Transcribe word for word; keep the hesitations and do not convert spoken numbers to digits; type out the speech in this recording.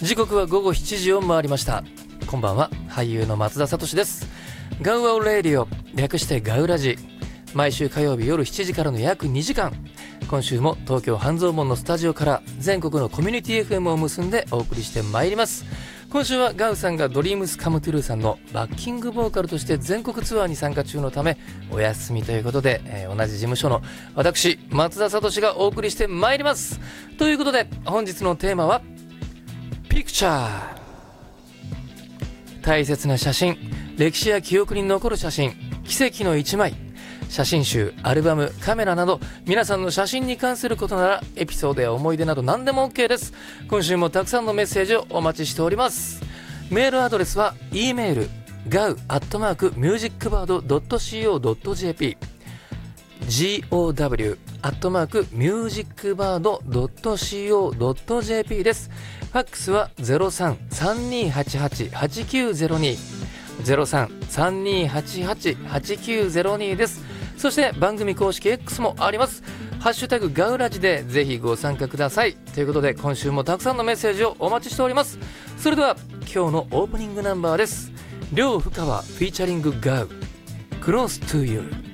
時刻は午後しちじを回りました。こんばんは、俳優の松田聡です。ガウアウレディオ、略してガウラジ、毎週火曜日夜しちじからの約にじかん、今週も東京半蔵門のスタジオから全国のコミュニティ エフエム を結んでお送りしてまいります。今週はガウさんがドリームスカムトゥルーさんのバッキングボーカルとして全国ツアーに参加中のためお休みということで、えー、同じ事務所の私松田聡がお送りしてまいります。ということで本日のテーマはピクチャー。大切な写真、歴史や記憶に残る写真、奇跡の一枚、写真集、アルバム、カメラなど皆さんの写真に関することならエピソードや思い出など何でも OK です。今週もたくさんのメッセージをお待ちしております。メールアドレスは E メール ガウ アットマーク ミュージックバード ドット シーオー ドット ジェーピー ゴウ アットマーク ミュージックバード ドット シーオー ドット ジェーピー です。ファックスは ゼロさん さんにーはちはち はちきゅうゼロに ゼロさん さんにーはちはち はちきゅうゼロに です。そして番組公式 X もあります。ハッシュタグガウラジでぜひご参加ください。ということで今週もたくさんのメッセージをお待ちしております。それでは今日のオープニングナンバーです。両深川フィーチャリングガウ、クロストゥーユー。